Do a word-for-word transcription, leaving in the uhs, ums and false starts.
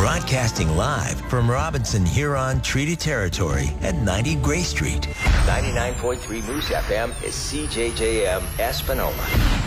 Broadcasting live from Robinson Huron Treaty Territory at ninety Gray Street. ninety-nine point three Moose F M is C J J M Espanola.